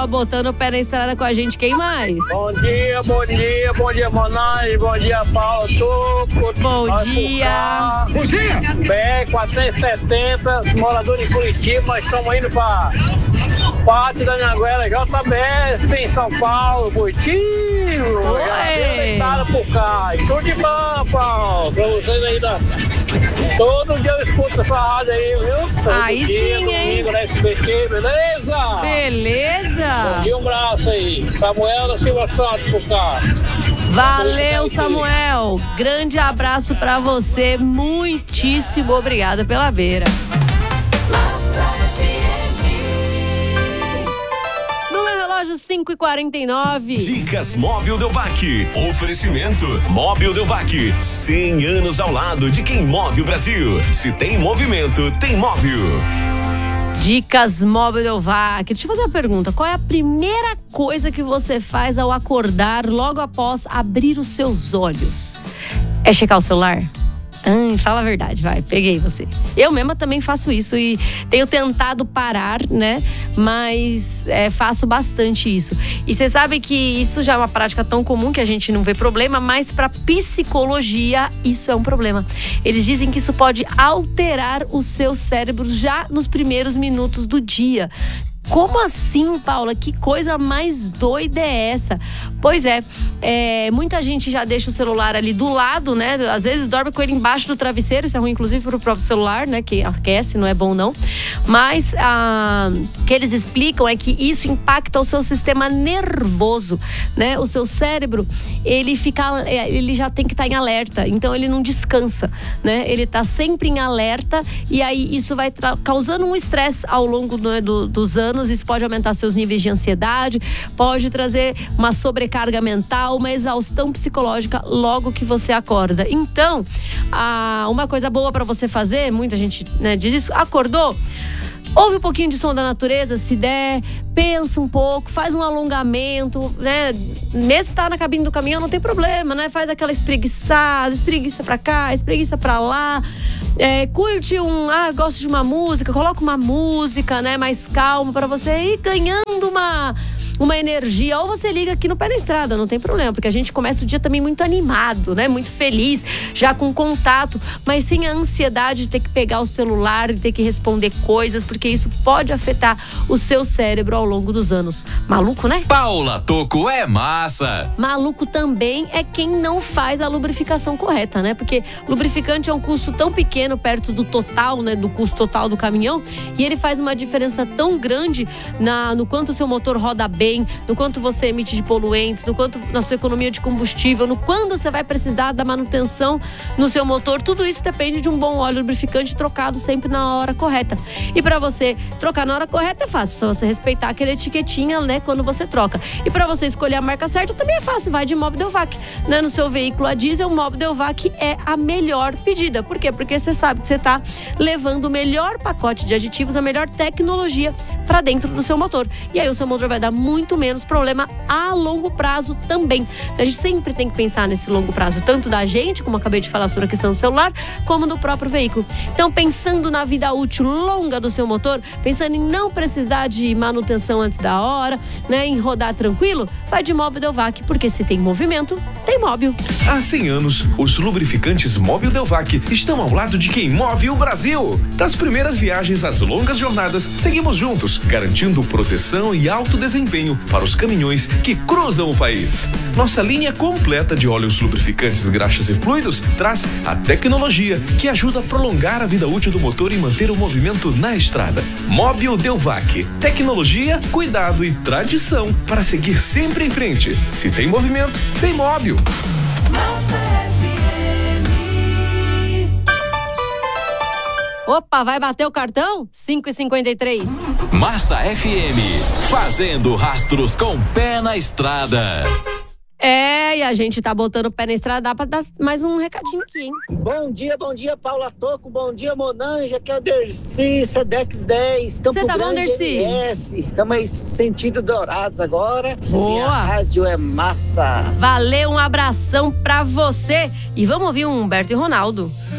botando o pé na estrada com a gente. Quem mais? Bom dia, Monange, bom dia, Paulo Toco. Bom dia. BR 470, morador de Curitiba, nós estamos indo para Pátio da Anhanguera, JBS, em São Paulo, Boitinho. Já por cá. E tudo de bom, Paulo, pra vocês aí todo dia eu escuto essa rádio aí, viu? Todo aí dia, sim, domingo na SBT, beleza? Beleza. Bom dia, um abraço aí. Samuel da Silva Santos por cá. Valeu, Samuel. Grande abraço pra você. Muitíssimo obrigada pela beira. No meu relógio 5h49. Dicas Móbil Delvac. Oferecimento Móbil Delvac. 100 anos ao lado de quem move o Brasil. Se tem movimento, tem móvel. Dicas Móbil Delvac. Deixa eu fazer uma pergunta. Qual é a primeira coisa que você faz ao acordar logo após abrir os seus olhos? É checar o celular? Fala a verdade, vai, peguei você. Eu mesma também faço isso e tenho tentado parar, né? Mas faço bastante isso. E você sabe que isso já é uma prática tão comum que a gente não vê problema, mas para psicologia isso é um problema. Eles dizem que isso pode alterar o seu cérebro já nos primeiros minutos do dia. Como assim, Paula? Que coisa mais doida é essa? Pois é, muita gente já deixa o celular ali do lado, né? Às vezes dorme com ele embaixo do travesseiro, isso é ruim inclusive para o próprio celular, né? Que aquece, não é bom não. Mas o que eles explicam é que isso impacta o seu sistema nervoso, né? O seu cérebro, ele já tem que estar em alerta, então ele não descansa, né? Ele está sempre em alerta e aí isso vai causando um estresse ao longo dos anos. Isso pode aumentar seus níveis de ansiedade, pode trazer uma sobrecarga mental, uma exaustão psicológica logo que você acorda. Então, uma coisa boa para você fazer, muita gente, né, diz isso, acordou, ouve um pouquinho de som da natureza, se der, pensa um pouco, faz um alongamento, né? Mesmo se tá na cabine do caminhão, não tem problema, né? Faz aquela espreguiçada, espreguiça pra cá, espreguiça pra lá. Curte gosto de uma música, coloca uma música, né? Mais calma pra você ir ganhando uma energia, ou você liga aqui no pé na estrada, não tem problema, porque a gente começa o dia também muito animado, né? Muito feliz, já com contato, mas sem a ansiedade de ter que pegar o celular, de ter que responder coisas, porque isso pode afetar o seu cérebro ao longo dos anos. Maluco, né? Paula Toco é massa. Maluco também é quem não faz a lubrificação correta, né? Porque lubrificante é um custo tão pequeno perto do total, né? Do custo total do caminhão, e ele faz uma diferença tão grande no quanto o seu motor roda bem, no quanto você emite de poluentes, no quanto na sua economia de combustível, no quando você vai precisar da manutenção no seu motor. Tudo isso depende de um bom óleo lubrificante trocado sempre na hora correta. E para você trocar na hora correta é fácil, só você respeitar aquela etiquetinha, né, quando você troca. E para você escolher a marca certa também é fácil, vai de Móbil Delvac, né? No seu veículo a diesel, o Móbil Delvac é a melhor pedida. Por quê? Porque você sabe que você está levando o melhor pacote de aditivos, a melhor tecnologia para dentro do seu motor. E aí o seu motor vai dar muito menos problema a longo prazo também. A gente sempre tem que pensar nesse longo prazo, tanto da gente, como eu acabei de falar sobre a questão do celular, como do próprio veículo. Então, pensando na vida útil longa do seu motor, pensando em não precisar de manutenção antes da hora, né, em rodar tranquilo, vai de Móbil Delvac, porque se tem movimento, tem móvel. Há 100 anos, os lubrificantes Móbil Delvac estão ao lado de quem move o Brasil. Das primeiras viagens às longas jornadas, seguimos juntos, garantindo proteção e alto desempenho para os caminhões que cruzam o país. Nossa linha completa de óleos lubrificantes, graxas e fluidos traz a tecnologia que ajuda a prolongar a vida útil do motor e manter o movimento na estrada. Móbil Delvac. Tecnologia, cuidado e tradição para seguir sempre em frente. Se tem movimento, tem móvel. Opa, vai bater o cartão? 5h53. Massa FM, fazendo rastros com pé na estrada. E a gente tá botando o pé na estrada, dá pra dar mais um recadinho aqui, hein? Bom dia, Paula Toco, bom dia, Monange, aqui é o Dercy, Sedex 10, Campo Cê tá Grande, bom, Dercy? MS, estamos aí sentido Dourados agora. Boa! Minha rádio é massa. Valeu, um abração pra você. E vamos ouvir o Humberto e Ronaldo.